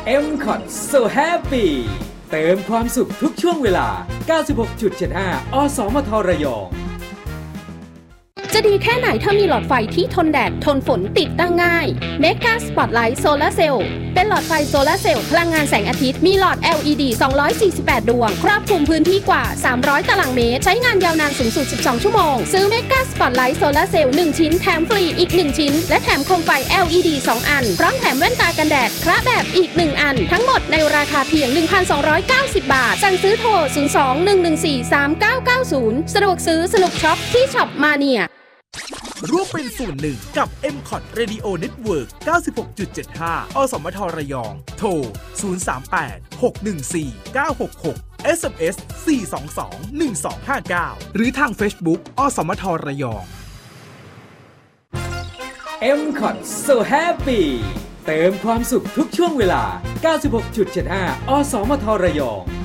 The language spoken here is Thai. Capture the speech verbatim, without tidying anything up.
เอ็ม คอท So Happy เติมความสุขทุกช่วงเวลา เก้าสิบหกจุดเจ็ดห้า อสมทระยองจะดีแค่ไหนถ้ามีหลอดไฟที่ทนแดดทนฝนติดตั้งง่าย Mega Spotlight Solar Cell เป็นหลอดไฟโซลาร์เซลล์พลังงานแสงอาทิตย์มีหลอด แอล อี ดี สองร้อยสี่สิบแปด ดวงครอบคลุมพื้นที่กว่าสามร้อยตารางเมตรใช้งานยาวนานสูงสุดสิบสองชั่วโมงซื้อ Mega Spotlight Solar Cell หนึ่งชิ้นแถมฟรีอีกหนึ่งชิ้นและแถมโคมไฟ แอล อี ดี สองอันพร้อมแถมแว่นตากันแดดคระแบบอีกหนึ่งอันทั้งหมดในราคาเพียง หนึ่งพันสองร้อยเก้าสิบ บาทสั่งซื้อโทรศูนย์ สอง หนึ่ง หนึ่ง สี่ สาม เก้า เก้า ศูนย์สะดวกซื้อสนุกช็อปที่ช็อปมาเนียร่วมเป็นส่วนหนึ่งกับ เอ็ม คอท Radio Network เก้าสิบหกจุดเจ็ดห้า อสมทระยองโทรศูนย์ สาม แปด หก หนึ่ง สี่ เก้า หก หก เอส เอ็ม เอส สี่ สอง สอง หนึ่ง สอง ห้า เก้า หรือทาง Facebook อสมทระยองเอ็ม คอท So Happy เติมความสุขทุกช่วงเวลา เก้าสิบหกจุดเจ็ดห้า อสมทระยอง